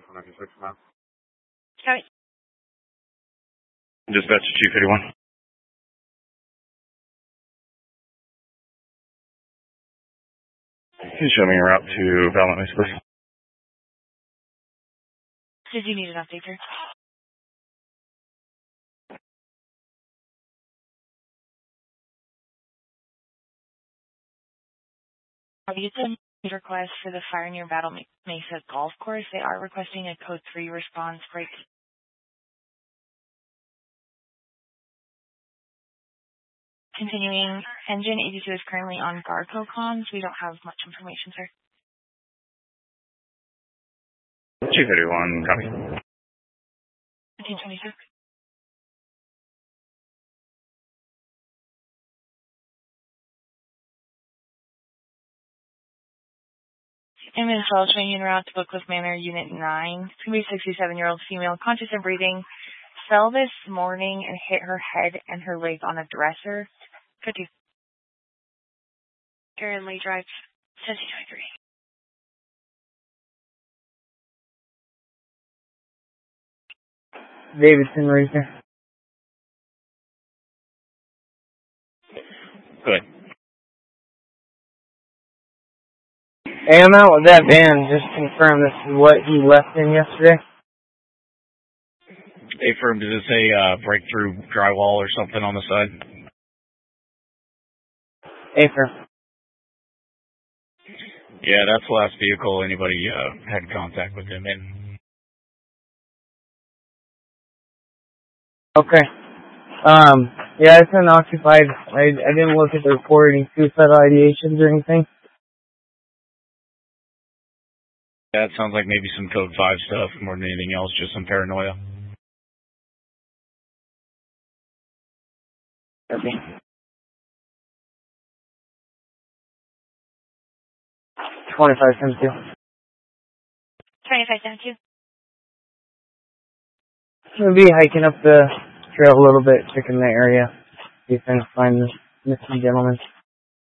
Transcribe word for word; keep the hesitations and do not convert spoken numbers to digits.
twenty-four ninety-six, ma'am. Sorry. Dispatch Chief eighty-one. Can you show me a route to Valent Mesa, please? Did you need an update, sir? Have you sent a request for the fire near Battle Mesa Golf Course? They are requesting a code three response break. Continuing, engine eighty-two is currently on Garco comms. We don't have much information, sir. Chief eighty-one, copy. fifteen twenty-six. Image cell train route to Bookless Manor, Unit nine. It's going to be a sixty-seven-year-old female, conscious and breathing. Fell this morning and hit her head and her leg on a dresser. Could you? Aaron Lee Drive, seventeen twenty-three. Davidson Racer. Good. Hey, I'm out with that van. Just confirm this is what he left in yesterday. Hey, firm, does it say uh, breakthrough drywall or something on the side? Hey, firm. Yeah, that's the last vehicle anybody uh, had contact with him in. Okay. Um, yeah, it's unoccupied. I, I didn't look at the report, any suicidal ideations or anything. Yeah, it sounds like maybe some code five stuff more than anything else, just some paranoia. Okay. twenty-five times two. twenty-five times two. We'll be hiking up the trail a little bit, checking the area, see if I can find this missing gentleman.